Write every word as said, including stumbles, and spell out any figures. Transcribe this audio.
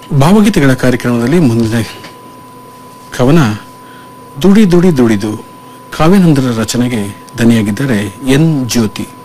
ಭಾವಗೀತೆಗಳ ಕಾರ್ಯಕ್ರಮದಲ್ಲಿ ಮುಂದಿನ ಕವನ ದುಡಿ ದುಡಿ ದುಡಿದು ಕಾವ್ಯಾನಂದರ ರಚನೆಗೆ ದನಿಯಾಗಿದ್ದಾರೆ ಎನ್ ಜ್ಯೋತಿ.